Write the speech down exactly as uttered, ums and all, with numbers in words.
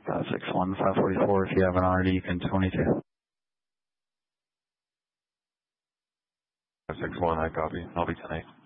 five six one, five forty-four. If you haven't already, you can twenty-two. five six one, I copy. I'll be tonight.